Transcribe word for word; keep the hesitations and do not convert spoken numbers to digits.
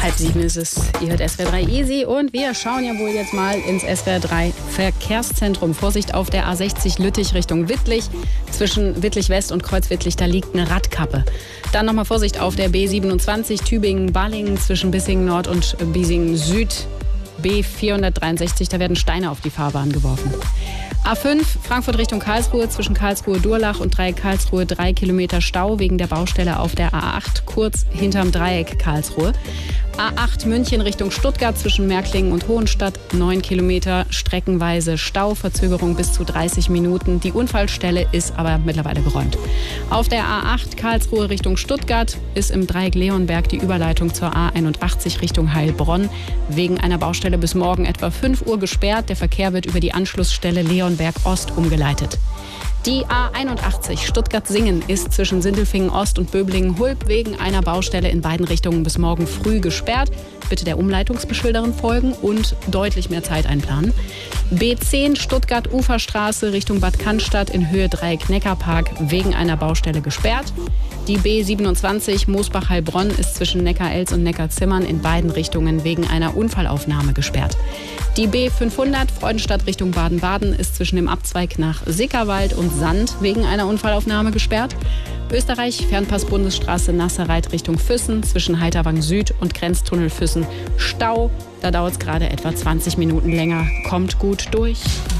Halb sieben ist es. Ihr hört S W R drei Easy und wir schauen ja wohl jetzt mal ins S W R drei Verkehrszentrum. Vorsicht auf der A sechzig Lüttich Richtung Wittlich. Zwischen Wittlich West und Kreuz Wittlich, da liegt eine Radkappe. Dann nochmal Vorsicht auf der B siebenundzwanzig Tübingen-Balingen zwischen Bissingen Nord und Bisingen Süd. B vierhundertdreiundsechzig, da werden Steine auf die Fahrbahn geworfen. A fünf Frankfurt Richtung Karlsruhe zwischen Karlsruhe-Durlach und Dreieck Karlsruhe drei Kilometer Stau wegen der Baustelle auf der A acht kurz hinterm Dreieck Karlsruhe. A acht München Richtung Stuttgart zwischen Märklingen und Hohenstadt neun Kilometer streckenweise Stau, Verzögerung bis zu dreißig Minuten. Die Unfallstelle ist aber mittlerweile geräumt. Auf der A acht Karlsruhe Richtung Stuttgart ist im Dreieck Leonberg die Überleitung zur A einundachtzig Richtung Heilbronn wegen einer Baustelle bis morgen etwa fünf Uhr gesperrt. Der Verkehr wird über die Anschlussstelle Leonberg Ost umgeleitet. Die A einundachtzig Stuttgart-Singen ist zwischen Sindelfingen Ost und Böblingen-Hulb wegen einer Baustelle in beiden Richtungen bis morgen früh gesperrt. Bitte der Umleitungsbeschilderin folgen und deutlich mehr Zeit einplanen. B zehn Stuttgart-Uferstraße Richtung Bad Cannstatt in Höhe Dreieck Neckarpark wegen einer Baustelle gesperrt. Die B siebenundzwanzig Moosbach-Heilbronn ist zwischen Neckar-Elz und Neckar-Zimmern in beiden Richtungen wegen einer Unfallaufnahme gesperrt. Die B fünfhundert Freudenstadt Richtung Baden-Baden ist zwischen dem Abzweig nach Sickerwald und Sand wegen einer Unfallaufnahme gesperrt. Österreich Fernpass-Bundesstraße Nasserreit Richtung Füssen zwischen Heiterwang Süd und Grenztunnel Füssen Stau. Da dauert es gerade etwa zwanzig Minuten länger. Kommt gut durch.